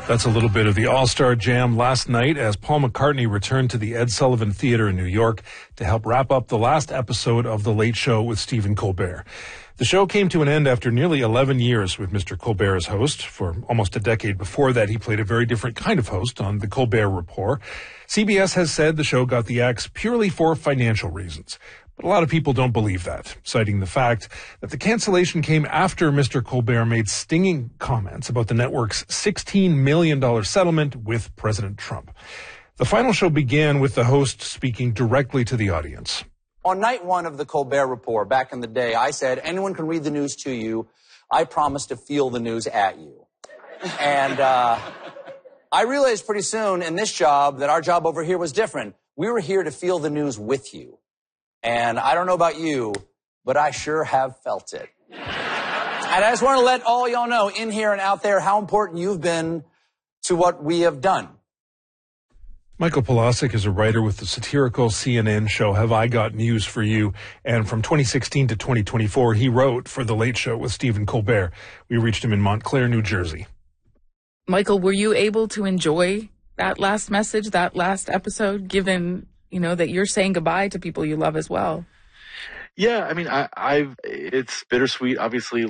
That's a little bit of the All-Star Jam last night as Paul McCartney returned to the Ed Sullivan Theater in New York to help wrap up the last episode of The Late Show with Stephen Colbert. The show came to an end after nearly 11 years with Mr. Colbert as host. For almost a decade before that, he played a very different kind of host on The Colbert Report. CBS has said the show got the axe purely for financial reasons. But a lot of people don't believe that, citing the fact that the cancellation came after Mr. Colbert made stinging comments about the network's $16 million settlement with President Trump. The final show began with the host speaking directly to the audience. On night one of the Colbert Report, back in the day, I said, anyone can read the news to you. I promise to feel the news at you. And I realized pretty soon in this job that our job over here was different. We were here to feel the news with you. And I don't know about you, but I sure have felt it. And I just want to let all y'all know in here and out there how important you've been to what we have done. Michael Polasic is a writer with the satirical CNN show Have I Got News for You? And from 2016 to 2024, he wrote for The Late Show with Stephen Colbert. We reached him in Montclair, New Jersey. Michael, were you able to enjoy that last message, that last episode, given, that you're saying goodbye to people you love as well? Yeah, I mean, it's bittersweet, obviously.